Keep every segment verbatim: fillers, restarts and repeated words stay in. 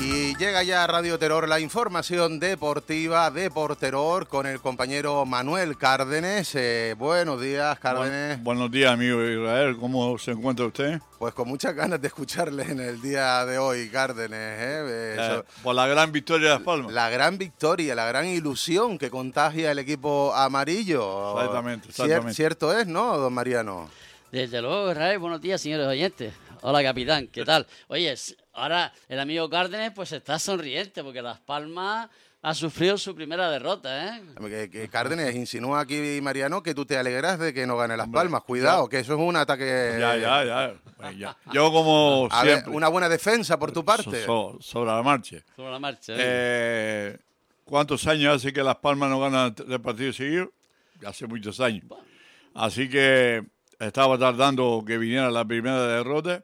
Y llega ya a Radio Terror la información deportiva de Porteror con el compañero Manuel Cárdenes. Eh, buenos días, Cárdenes. Bu- buenos días, amigo Israel. ¿Cómo se encuentra usted? Pues con muchas ganas de escucharle en el día de hoy, Cárdenes. ¿eh? Eh, Eh, so- por la gran victoria de Las Palmas. La gran victoria, la gran ilusión que contagia el equipo amarillo. Exactamente, Cier- exactamente. Cierto es, ¿no, don Mariano? Desde luego, Israel, buenos días, señores oyentes. Hola, capitán, ¿qué tal? Oye, s- ahora el amigo Cárdenes pues está sonriente porque Las Palmas ha sufrido su primera derrota, ¿eh? Que, que Cárdenes insinúa aquí, Mariano, que tú te alegras de que no gane Las Hombre, Palmas. Cuidado, ya. que eso es un ataque... Ya, ya, ya. Pues ya. Yo como A ver, siempre, una buena defensa por tu parte. so- so- sobre la marcha. Sobre la marcha. ¿eh? Eh, ¿Cuántos años hace que Las Palmas no ganan tres partidos seguidos? Hace muchos años. Así que estaba tardando que viniera la primera derrota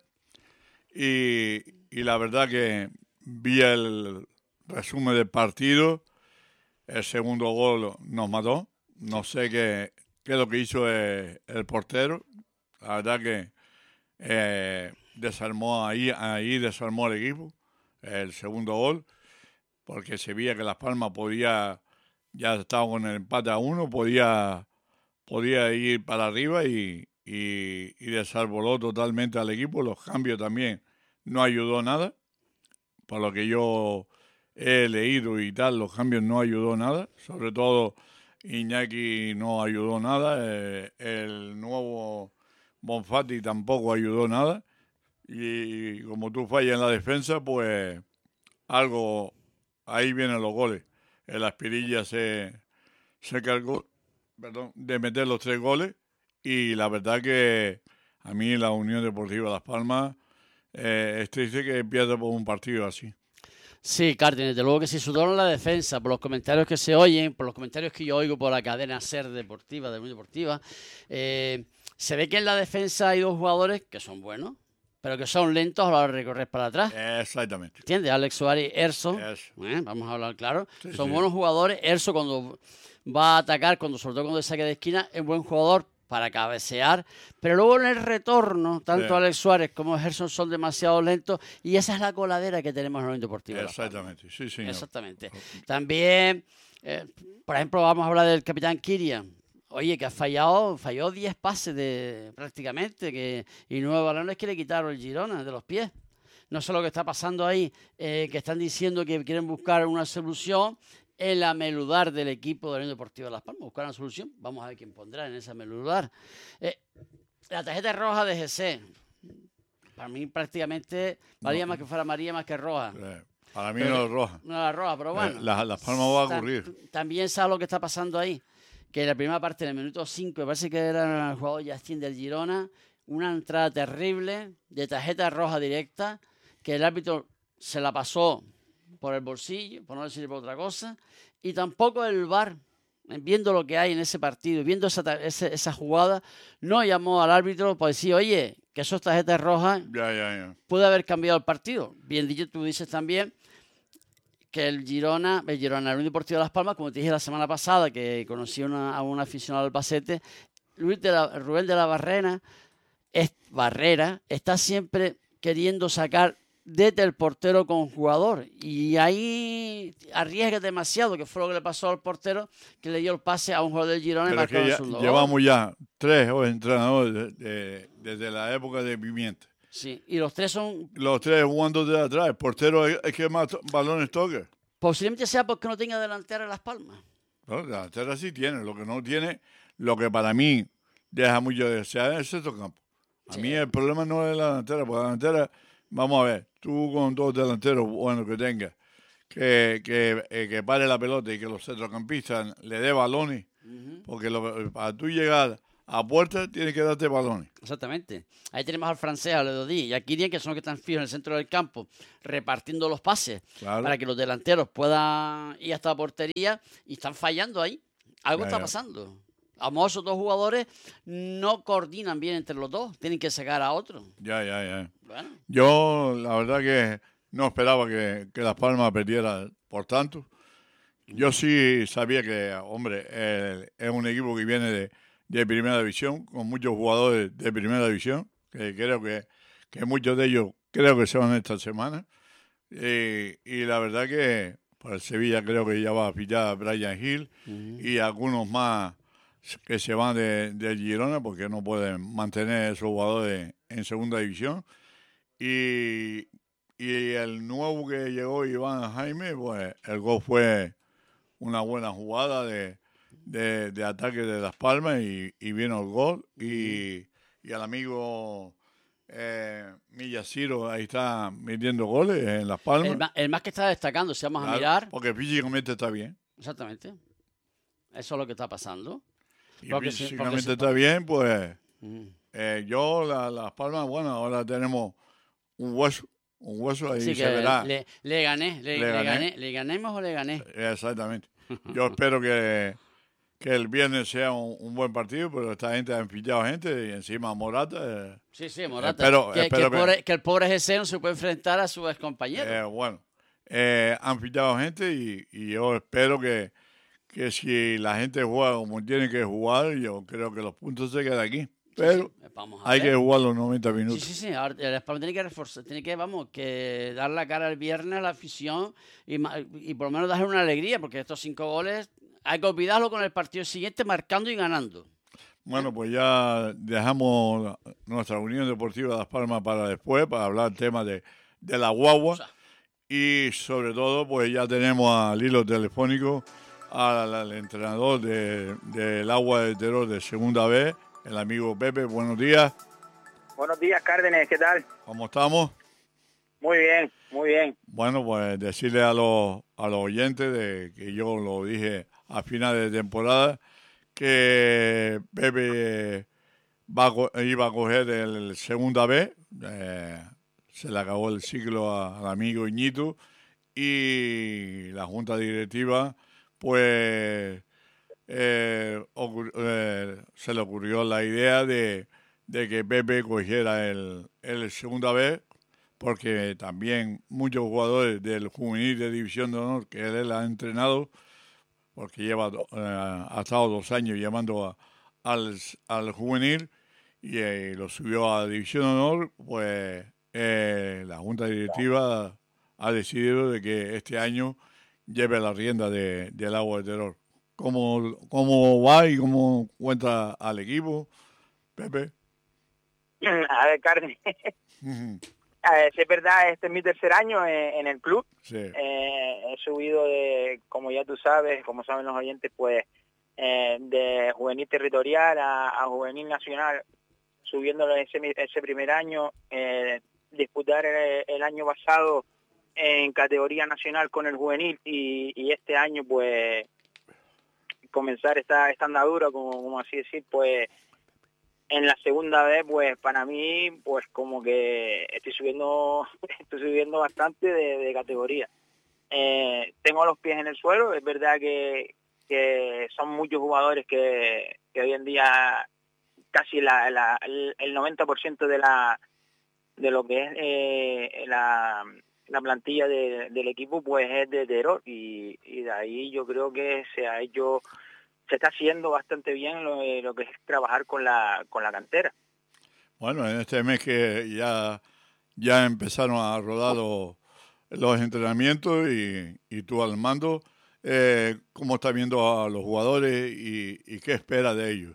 y, y la verdad que vi el resumen del partido. El segundo gol nos mató. No sé qué, qué es lo que hizo el, el portero. La verdad que eh, desarmó ahí, ahí desarmó el equipo. El segundo gol, porque se veía que Las Palmas podía, ya estaba con el empate a uno, podía, podía ir para arriba y, y, y desarboló totalmente al equipo. Los cambios también no ayudó nada, por lo que yo he leído y tal, los cambios no ayudó nada, sobre todo Iñaki no ayudó nada, eh, el nuevo Bonfatti tampoco ayudó nada, y como tú fallas en la defensa, pues algo, ahí vienen los goles. El Aspirilla se, se cargó, perdón, de meter los tres goles, y la verdad que a mí la Unión Deportiva Las Palmas eh, es triste que pierda por un partido así. Sí, Cárdenes, desde luego que sí, sobre todo en la defensa, por los comentarios que se oyen, por los comentarios que yo oigo por la cadena SER Deportiva, de Unión Deportiva, eh, se ve que en la defensa hay dos jugadores que son buenos, pero que son lentos a la hora de recorrer para atrás. Exactamente. ¿Entiendes? Alex Suárez y Erso, Eso. ¿eh? Vamos a hablar claro, Sí, son sí. buenos jugadores. Erso cuando va a atacar, cuando sobre todo cuando es saque de esquina, es buen jugador para cabecear, pero luego en el retorno, tanto Sí. Alex Suárez como Gerson son demasiado lentos y esa es la coladera que tenemos en la Unión Deportiva de Las Palmas. Exactamente, sí, señor. Exactamente. También, eh, por ejemplo, vamos a hablar del capitán Kirian. Oye, que ha fallado, falló diez pases de prácticamente, que, y nueve balones que le quitaron el Girona de los pies. No sé lo que está pasando ahí, eh, que están diciendo que quieren buscar una solución en la meludar del equipo de la Unión Deportiva de Las Palmas. Buscar una solución, vamos a ver quién pondrá en esa meludar. Eh, la tarjeta roja de G C, para mí prácticamente valía No. más que fuera María más que roja. Eh, Para mí Pero- no es roja. No la roja, pero bueno. Eh, la- Las Palmas va a Ta- ocurrir. También sabe lo que está pasando ahí. Que en la primera parte, en el minuto cinco, me parece que era el jugador Justin del Girona, una entrada terrible de tarjeta roja directa, que el árbitro se la pasó por el bolsillo, por no decir por otra cosa, y tampoco el V A R, viendo lo que hay en ese partido, viendo esa, ta- ese- esa jugada, no llamó al árbitro para decir, oye, que esos tarjetas rojas Ya, ya, ya. puede haber cambiado el partido. Bien dicho, tú dices también que el Girona, el Girona, el Unión Deportiva de Las Palmas, como te dije la semana pasada, que conocí una, a un aficionado del Albacete, Luis de la, Rubén de la Barrera, es, Barrera está siempre queriendo sacar desde el portero con jugador y ahí arriesga demasiado, que fue lo que le pasó al portero, que le dio el pase a un jugador del Girona y Pero es marcó que el ya segundo gol. llevamos ya tres entrenadores de- de- desde la época de Pimienta. Sí, y los tres son, Los tres jugando de atrás. El portero es es que más to- balones toca. posiblemente sea porque no tenga delantera en Las Palmas. No, la delantera sí tiene. Lo que no tiene, lo que para mí deja mucho de desear es el centro campo. A Sí. mí el problema no es la delantera, porque la delantera, vamos a ver, tú con dos delanteros buenos que tengas, que, que, eh, que pare la pelota y que los centrocampistas le dé balones, porque lo- para tú llegar a puerta tienes que darte balones. Exactamente. Ahí tenemos al francés, a Ledodí y a Kirian, que son los que están fijos en el centro del campo, repartiendo los pases Claro. para que los delanteros puedan ir hasta la portería y están fallando ahí. Algo Ya, está ya. pasando. A lo mejor esos dos jugadores no coordinan bien entre los dos, tienen que sacar a otro. Ya, ya, ya. Bueno, Yo, la verdad que no esperaba que, que Las Palmas perdiera por tanto. Yo sí sabía que, hombre, eh, es un equipo que viene de, de Primera División, con muchos jugadores de Primera División, que creo que, que muchos de ellos creo que se van esta semana. Eh, y la verdad que para el Sevilla creo que ya va a fichar a Brian Hill Uh-huh. y algunos más que se van de, de Girona porque no pueden mantener esos jugadores en segunda división. Y, y el nuevo que llegó, Iván Jaime, pues el gol fue una buena jugada de, de, de ataque de Las Palmas y, y vino el gol. Y, y al amigo eh, Millaciro ahí está metiendo goles en Las Palmas. El, ma- el más que está destacando, si vamos Claro, a mirar. porque físicamente está bien. Exactamente. Eso es lo que está pasando. Y Porque sí, físicamente porque sí, está bien, pues Mm. eh, yo, la- Las Palmas, bueno, ahora tenemos un hueso, un hueso ahí Así se que verá. le, le gané, le, Le le gané. gané, le ganemos o le gané. Exactamente. Yo espero que, que el viernes sea un, un buen partido, pero esta gente ha fichado gente y encima Morata. eh, Sí, sí, Morata. Espero- que, que espero el que- pobre, que el pobre G C no se puede enfrentar a su excompañero. eh, bueno, eh, han fichado gente y, y yo espero que, que si la gente juega como tiene que jugar, yo creo que los puntos se quedan aquí. Pero Sí, sí, vamos a hay ver. que jugar los noventa Sí, minutos. sí, sí. Ahora, el Palma tiene que reforzar, tiene que, vamos, que dar la cara el viernes a la afición y, ma- y por lo menos darle una alegría, porque estos cinco goles hay que olvidarlo con el partido siguiente marcando y ganando. Bueno, pues ya dejamos nuestra Unión Deportiva de Las Palmas para después, para hablar temas de, de la guagua. O sea, Y sobre todo, pues ya tenemos al hilo telefónico al, al entrenador de- del Agua de Terror de Segunda B, el amigo Pepe. Buenos días, Buenos días, Cárdenes, ¿qué tal? ¿cómo estamos? Muy bien, muy bien. Bueno, pues decirle a los, a los oyentes de que yo lo dije a final de temporada, que Pepe va a co- iba a coger el Segunda B, eh, se le acabó el ciclo a- al amigo Iñitu y la junta directiva pues eh, ocur- eh, se le ocurrió la idea de, de que Pepe cogiera el, el Segunda B porque también muchos jugadores del juvenil de División de Honor que él ha entrenado porque lleva do- eh, ha estado dos años llamando a- al, al juvenil y eh, lo subió a División de Honor, pues eh, la junta directiva ha decidido de que este año lleve la rienda de, del Agua de Terror. ¿Cómo, ¿Cómo va y cómo cuenta al equipo, Pepe? A ver, Cárdenes, Ujú. a ver, si es verdad, este es mi tercer año en, en el club. Sí, Eh, he subido de, como ya tú sabes, como saben los oyentes, pues eh, de juvenil territorial a, a juvenil nacional, subiéndolo ese, ese primer año, eh, disputar el, el año pasado en categoría nacional con el juvenil y, y este año pues comenzar esta, esta andadura, como, como así decir, pues en la segunda vez, pues para mí, pues como que estoy subiendo, estoy subiendo bastante de, de categoría. Eh, tengo los pies en el suelo, es verdad que, que son muchos jugadores que, que hoy en día casi la, la, el, el noventa por ciento de la de lo que es eh, la, la plantilla de, del equipo pues es de Terror y, y de ahí yo creo que se ha hecho se está haciendo bastante bien lo, lo que es trabajar con la con la cantera. bueno, en este mes que ya, ya empezaron a rodar los, los entrenamientos y, y tú al mando, eh, ¿cómo estás viendo a los jugadores y, y qué esperas de ellos?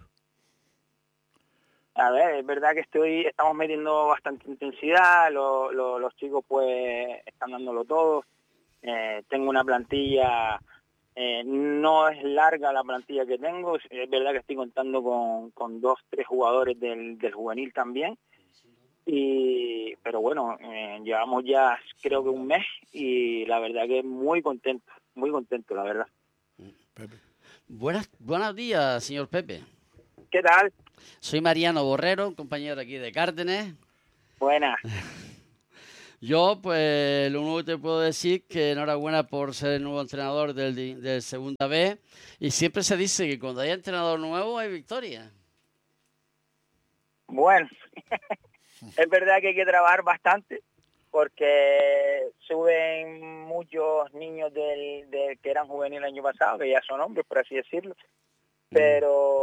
A ver, es verdad que estoy estamos metiendo bastante intensidad, lo, lo, los chicos pues están dándolo todo. Eh, tengo una plantilla, eh, no es larga la plantilla que tengo, es verdad que estoy contando con, con dos, tres jugadores del, del juvenil también. Y pero bueno, eh, llevamos ya creo que un mes y la verdad que muy contento, muy contento la verdad. Pepe. buenas, buenos días, señor Pepe. ¿Qué tal? Soy Mariano Borrero, un compañero aquí de Cárdenes. Buenas. Yo, pues, lo único que te puedo decir que enhorabuena por ser el nuevo entrenador del, di- del Segunda B. Y siempre se dice que cuando hay entrenador nuevo hay victoria. Bueno, es verdad que hay que trabajar bastante porque suben muchos niños del, del que eran juveniles el año pasado, que ya son hombres, por así decirlo, pero